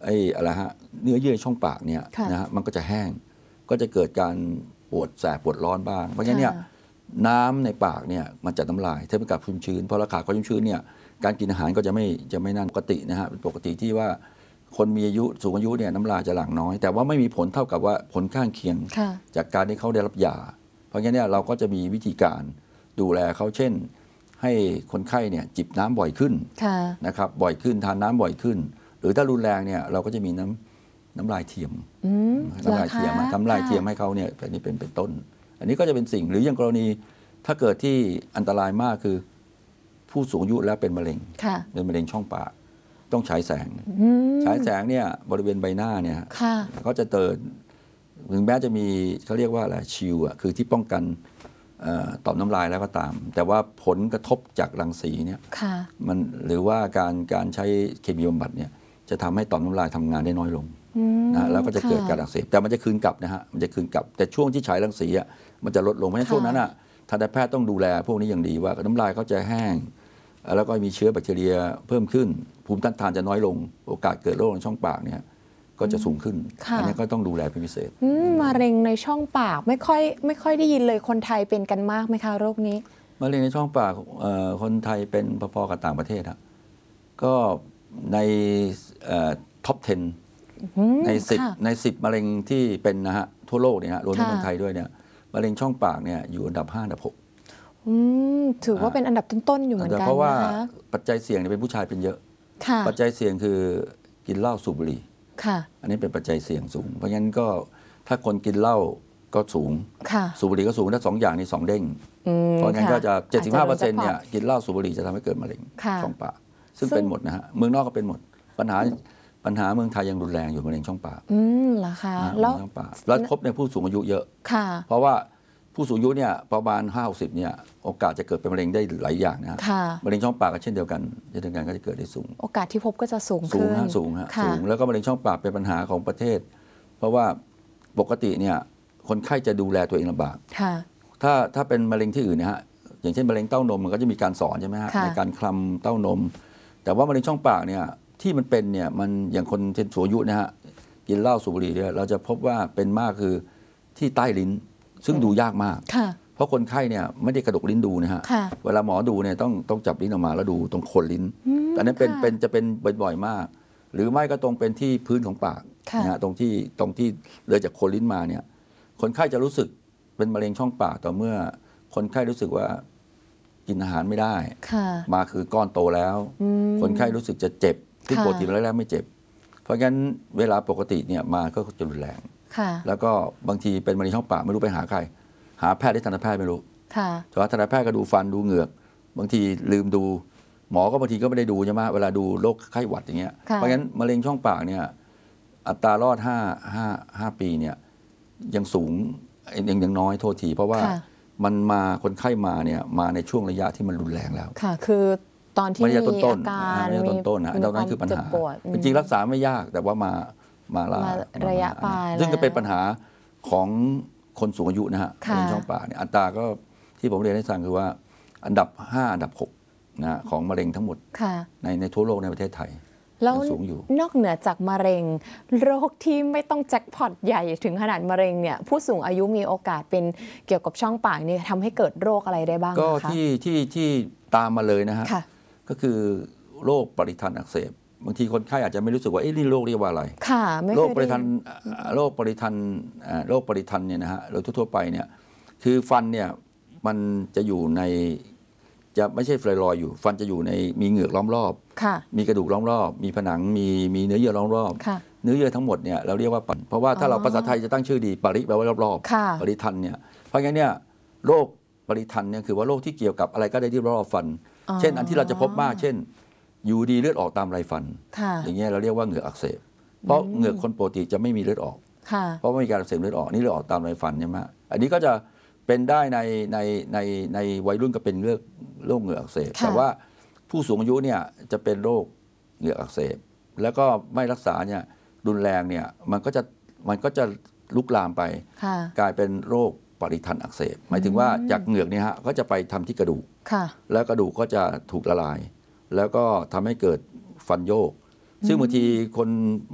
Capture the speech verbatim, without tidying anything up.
ไอ้อะไรฮะเนื้อเยื่อช่องปากเนี่ยนะฮะมันก็จะแห้งก็จะเกิดการปวดแสบปวดร้อนบ้างเพราะฉะนั้นเนี่ยน้ำในปากเนี่ยมันจะน้ำลายเท่ากับชุ่มชื้นพอเราขาดความชุ่มชื้นเนี่ยการกินอาหารก็จะไม่จะไม่นั่นปกตินะฮะเป็นปกติที่ว่าคนมีอายุสูงอายุเนี่ยน้ำลายจะหลั่งน้อยแต่ว่าไม่มีผลเท่ากับว่าผลข้างเคียงจากการที่เขาได้รับยาเพราะงั้นเนี่ยเราก็จะมีวิธีการดูแลเขาเช่นให้คนไข้เนี่ยจิบน้ำบ่อยขึ้นนะครับบ่อยขึ้นทานน้ำบ่อยขึ้นหรือถ้ารุนแรงเนี่ยเราก็จะมีน้ำน้ำลายเทียมน้ำลายเทียมน้ำลายเทียมให้เขาเนี่ยแบบนี้เป็นเป็นต้นอันนี้ก็จะเป็นสิ่งหรืออย่างกรณีถ้าเกิดที่อันตรายมากคือผู้สูงอายุแล้วเป็นมะเร็งเป็นมะเร็งช่องปากต้องฉายแสงฉายแสงเนี่ยบริเวณใบหน้าเนี่ยก็จะเตือนถึงแม้จะมีเขาเรียกว่าอะไรชิลอ่ะคือที่ป้องกันต่อมน้ำลายแล้วก็ตามแต่ว่าผลกระทบจากรังสีเนี่ยมันหรือว่าการการใช้เคมีบำบัดเนี่ยจะทำให้ต่อมน้ำลายทำงานได้น้อยลงนะแล้วก็จะเกิดการอักเสบแต่มันจะคืนกลับนะฮะมันจะคืนกลับแต่ช่วงที่ฉายรังสีอ่ะมันจะลดลงเพราะฉะนั้นช่วงนั้นอ่ะทันตแพทย์ต้องดูแลพวกนี้อย่างดีว่าน้ำลายเขาจะแห้งแล้วก็มีเชื้อแบคทีเรียเพิ่มขึ้นภูมิต้านทานจะน้อยลงโอกาสเกิดโรคในช่องปากเนี่ยก็จะสูงขึ้นอันนี้ก็ต้องดูแลเป็นพิเศษมะเร็งในช่องปากไม่ค่อยไม่ค่อยได้ยินเลยคนไทยเป็นกันมากไหมคะโรคนี้มะเร็งในช่องปากคนไทยเป็นพอๆกับต่างประเทศครับก็ในท็อปสิบในสิบในสิบมะเร็งที่เป็นนะฮะทั่วโลกเนี่ยฮะรวมทั้งคนไทยด้วยเนี่ยมะเร็งช่องปากเนี่ยอยู่อันดับห้าอันดับหกถือว่าเป็นอันดับต้นๆอยู่เหมือนกันเพราะว่าปัจจัยเสี่ยงเป็นผู้ชายเป็นเยอะปัจจัยเสี่ยงคือกินเหล้าสูบบุหรี่อันนี้เป็นปัจจัยเสี่ยงสูงเพราะงั้นก็ถ้าคนกินเหล้าก็สูงสูบบุหรี่ก็สูงถ้าสองอย่างนี้สองเด้งเพราะงั้นก็จะ เจ็ดสิบห้าเปอร์เซ็นต์ เนี่ยกินเหล้าสูบบุหรี่จะทำให้เกิดมะเร็งช่องปากซึ่งเป็นหมดนะฮะเมืองนอกก็เป็นหมดปัญหาปัญหาเมืองไทยยังรุนแรงอยู่มะเร็งช่องปากอืมเหรอคะแล้วแล้วพบในผู้สูงอายุเยอะเพราะว่าผู้สูงอายุเนี่ยประมาณห้าหกสิบเนี่ยโอกาสจะเกิดเป็นมะเร็งได้หลายอย่างนะฮะมะเร็งช่องปากก็เช่นเดียวกันเช่นเดียวกันก็จะเกิดได้สูงโอกาสที่พบก็จะสูงสูงฮะสูงฮะสูงแล้วก็มะเร็งช่องปากเป็นปัญหาของประเทศเพราะว่าปกติเนี่ยคนไข้จะดูแลตัวเองลำบากถ้าถ้าเป็นมะเร็งที่อื่นนะฮะอย่างเช่นมะเร็งเต้านมมันก็จะมีการสอนใช่ไหมฮะในการคลำเต้านมแต่ว่ามะเร็งช่องปากเนี่ยที่มันเป็นเนี่ยมันอย่างคนเช่นสูงอายุนะฮะกินเหล้าสูบบุหรี่เนี่ยเราจะพบว่าเป็นมากคือที่ใต้ลิ้นซึ่งดูยากมากเพราะคนไข้เนี่ยไม่ได้กระดกลิ้นดูนะฮะเวลาหมอดูเนี่ยต้องต้องจับลิ้นออกมาแล้วดูตรงโคนลิ้นอันนั้นเป็นเป็นจะเป็นบ่อยๆมากหรือไม่ก็ตรงเป็นที่พื้นของปากนะฮะตรงที่ตรงที่เลยจากโคนลิ้นมาเนี่ยคนไข้จะรู้สึกเป็นมะเร็งช่องปากต่อเมื่อคนไข้รู้สึกว่ากินอาหารไม่ได้มาคือก้อนโตแล้วคนไข้รู้สึกจะเจ็บที่ปกติแล้วไม่เจ็บเพราะงั้นเวลาปกติเนี่ยมาก็จะรุนแรงแล้วก็บางทีเป็นมะเร็งช่องปากไม่รู้ไปหาใครหาแพทย์หรือทันตแพทย์ไม่รู้แต่ว่าทันตแพทย์ก็ดูฟันดูเหงือกบางทีลืมดูหมอก็บางทีก็ไม่ได้ดูใช่ไหมเวลาดูโรคไข้หวัดอย่างเงี้ยเพราะงั้นมะเร็งช่องปากเนี่ยอัตรารอดห้าห้าห้าปีเนี่ยยังสูงยังยังน้อยโทษทีเพราะว่ามันมาคนไข้มาเนี่ยมาในช่วงระยะที่มันรุนแรงแล้วค่ะคือตอนที่มีอาการมีต้นๆนะตอนนั้นคือปัญหาจริงๆรักษาไม่ยากแต่ว่ามามาระยะปลายซึ่งก็เป็นปัญหาของคนสูงอายุนะฮะในช่องปากเนี่ยอัตราก็ที่ผมเรียนให้ฟังคือว่าอันดับห้าอันดับหกนะของมะเร็งทั้งหมดในในทั่วโลกในประเทศไทยแล้วนอกเหนือจากมะเร็งโรคที่ไม่ต้องแจ็คพอตใหญ่ถึงขนาดมะเร็งเนี่ยผู้สูงอายุมีโอกาสเป็นเกี่ยวกับช่องปากนี่ทำให้เกิดโรคอะไรได้บ้างก็ที่ที่ที่ตามมาเลยนะฮะก็คือโรคปริทันอักเสบบางทีคนไข้อาจจะไม่รู้สึกว่าเอ๊ะนี่โรคเรียกว่าอะไรโรคปริทันโรคปริทันโรคปริทันเนี่ยนะฮะโดยทั่วไปเนี่ยคือฟันเนี่ยมันจะอยู่ในจะไม่ใช่ไฟลอยอยู่ฟันจะอยู่ในมีเหงือกล้อมรอบมีกระดูกล้อมรอบมีผนังมีมีเนื้อเยื่อล้อมรอบเนื้อเยื่อทั้งหมดเนี่ยเราเรียกว่าปันเพราะว่าถ้าเราภาษาไทยจะตั้งชื่อดีปริแปลว่ารอบๆปริทันเนี่ยเพราะงั้นเนี่ยโรคปริทันเนี่ยคือว่าโรคที่เกี่ยวกับอะไรก็ได้ที่รอบฟันเช่นอันที่เราจะพบมากเช่นอยู่ดีเลือดออกตามไรฟันอย่างเงี้ยเราเรียกว่าเหงือกอักเสบเพราะเหงือกคนปกติจะไม่มีเลือดออกเพราะไม่มีการอักเสบเลือดออกนี่เลือดออกตามไรฟันใช่ไหมอันนี้ก็จะเป็นได้ในในในในวัยรุ่นก็เป็นเรื่องโรคเหงือกอักเสบแต่ว่าผู้สูงอายุเนี่ยจะเป็นโรคเหงือกอักเสบแล้วก็ไม่รักษาเนี่ยรุนแรงเนี่ยมันก็จะมันก็จะลุกลามไปกลายเป็นโรคปริทันอักเสบหมายถึงว่าจากเหงือกเนี่ยฮะก็จะไปทำที่กระดูกแล้วกระดูกก็จะถูกละลายแล้วก็ทำให้เกิดฟันโยกซึ่งบางทีคน